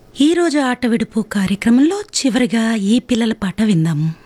ఈరోజు ఆట విడుపు కార్యక్రమంలో చివరిగా ఈ పిల్లల పాట విందాము.